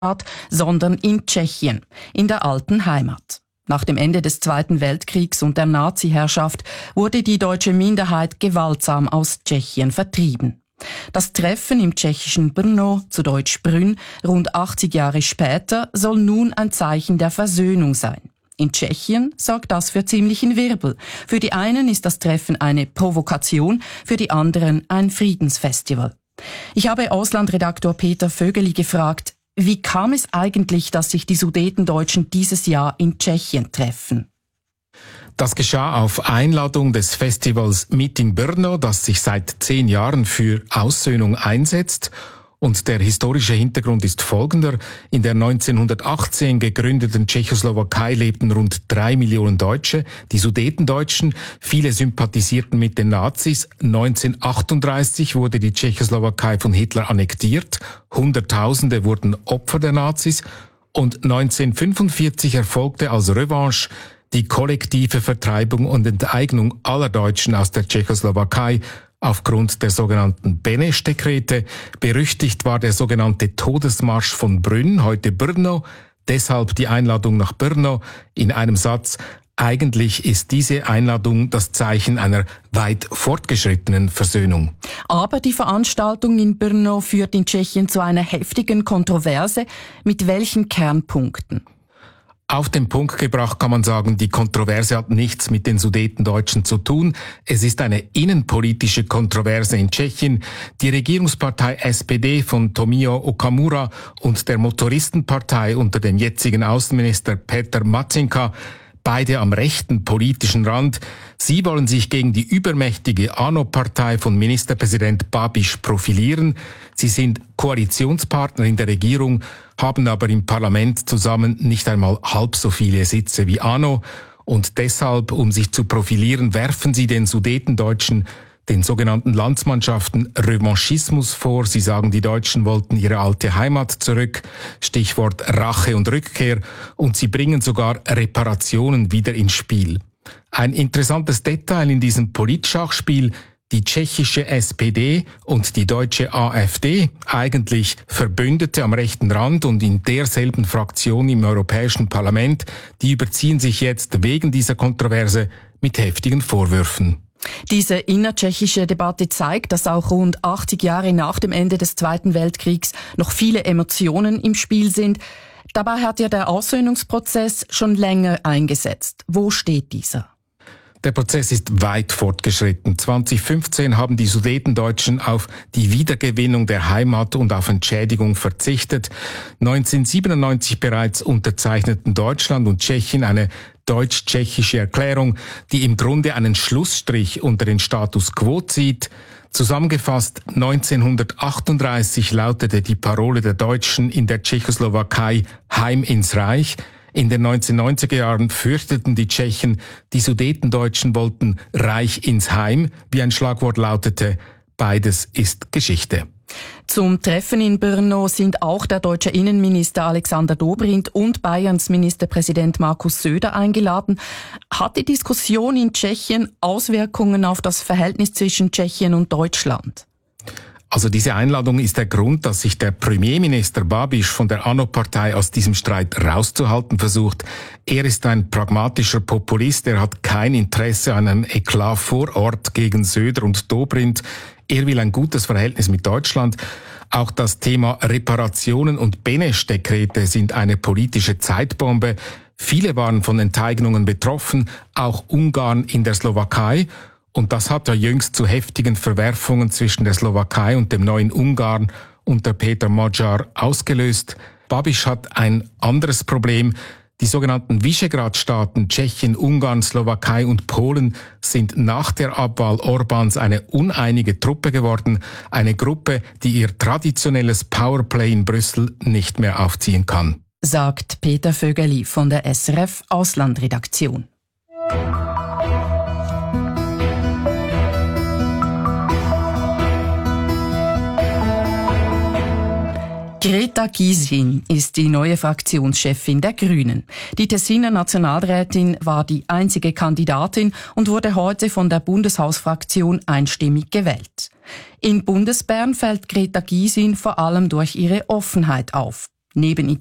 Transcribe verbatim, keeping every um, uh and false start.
sondern in Tschechien, in der alten Heimat. Nach dem Ende des Zweiten Weltkriegs und der Nazi-Herrschaft wurde die deutsche Minderheit gewaltsam aus Tschechien vertrieben. Das Treffen im tschechischen Brno, zu Deutsch Brünn, rund achtzig Jahre später, soll nun ein Zeichen der Versöhnung sein. In Tschechien sorgt das für ziemlichen Wirbel. Für die einen ist das Treffen eine Provokation, für die anderen ein Friedensfestival. Ich habe Auslandredaktor Peter Vögeli gefragt, wie kam es eigentlich, dass sich die Sudetendeutschen dieses Jahr in Tschechien treffen? Das geschah auf Einladung des Festivals Meeting Brno, das sich seit zehn Jahren für Aussöhnung einsetzt. Und der historische Hintergrund ist folgender. In der neunzehnhundertachtzehn gegründeten Tschechoslowakei lebten rund drei Millionen Deutsche, die Sudetendeutschen. Viele sympathisierten mit den Nazis. neunzehnhundertachtunddreißig wurde die Tschechoslowakei von Hitler annektiert. Hunderttausende wurden Opfer der Nazis. Und neunzehnhundertfünfundvierzig erfolgte als Revanche die kollektive Vertreibung und Enteignung aller Deutschen aus der Tschechoslowakei aufgrund der sogenannten Beneš-Dekrete. Berüchtigt war der sogenannte Todesmarsch von Brünn, heute Brno, deshalb die Einladung nach Brno. In einem Satz: Eigentlich ist diese Einladung das Zeichen einer weit fortgeschrittenen Versöhnung. Aber die Veranstaltung in Brno führt in Tschechien zu einer heftigen Kontroverse. Mit welchen Kernpunkten? Auf den Punkt gebracht kann man sagen, die Kontroverse hat nichts mit den Sudetendeutschen zu tun. Es ist eine innenpolitische Kontroverse in Tschechien. Die Regierungspartei S P D von Tomio Okamura und der Motoristenpartei unter dem jetzigen Außenminister Petr Matýnka, beide am rechten politischen Rand. Sie wollen sich gegen die übermächtige ANO-Partei von Ministerpräsident Babiš profilieren. Sie sind Koalitionspartner in der Regierung, haben aber im Parlament zusammen nicht einmal halb so viele Sitze wie ANO. Und deshalb, um sich zu profilieren, werfen sie den Sudetendeutschen, den sogenannten Landsmannschaften, Revanchismus vor. Sie sagen, die Deutschen wollten ihre alte Heimat zurück, Stichwort Rache und Rückkehr, und sie bringen sogar Reparationen wieder ins Spiel. Ein interessantes Detail in diesem Politschachspiel: Die tschechische S P D und die deutsche AfD, eigentlich Verbündete am rechten Rand und in derselben Fraktion im Europäischen Parlament, die überziehen sich jetzt wegen dieser Kontroverse mit heftigen Vorwürfen. Diese innertschechische Debatte zeigt, dass auch rund achtzig Jahre nach dem Ende des Zweiten Weltkriegs noch viele Emotionen im Spiel sind. Dabei hat ja der Aussöhnungsprozess schon länger eingesetzt. Wo steht dieser? Der Prozess ist weit fortgeschritten. zweitausendfünfzehn haben die Sudetendeutschen auf die Wiedergewinnung der Heimat und auf Entschädigung verzichtet. neunzehnhundertsiebenundneunzig bereits unterzeichneten Deutschland und Tschechien eine deutsch-tschechische Erklärung, die im Grunde einen Schlussstrich unter den Status quo zieht. Zusammengefasst, neunzehnhundertachtunddreißig lautete die Parole der Deutschen in der Tschechoslowakei Heim ins Reich. In den neunzehnhundertneunziger Jahren fürchteten die Tschechen, die Sudetendeutschen wollten Reich ins Heim, wie ein Schlagwort lautete. Beides ist Geschichte. Zum Treffen in Brno sind auch der deutsche Innenminister Alexander Dobrindt und Bayerns Ministerpräsident Markus Söder eingeladen. Hat die Diskussion in Tschechien Auswirkungen auf das Verhältnis zwischen Tschechien und Deutschland? Also diese Einladung ist der Grund, dass sich der Premierminister Babiš von der ANO-Partei aus diesem Streit rauszuhalten versucht. Er ist ein pragmatischer Populist, er hat kein Interesse an einem Eklat vor Ort gegen Söder und Dobrindt. Er will ein gutes Verhältnis mit Deutschland. Auch das Thema Reparationen und Beneš-Dekrete sind eine politische Zeitbombe. Viele waren von Enteignungen betroffen, auch Ungarn in der Slowakei. Und das hat ja jüngst zu heftigen Verwerfungen zwischen der Slowakei und dem neuen Ungarn unter Peter Magyar ausgelöst. Babiš hat ein anderes Problem. Die sogenannten Visegrad-Staaten Tschechien, Ungarn, Slowakei und Polen sind nach der Abwahl Orbáns eine uneinige Truppe geworden. Eine Gruppe, die ihr traditionelles Powerplay in Brüssel nicht mehr aufziehen kann. Sagt Peter Vögeli von der S R F Auslandredaktion. Greta Gysin ist die neue Fraktionschefin der Grünen. Die Tessiner Nationalrätin war die einzige Kandidatin und wurde heute von der Bundeshausfraktion einstimmig gewählt. In Bundesbern fällt Greta Gysin vor allem durch ihre Offenheit auf. Neben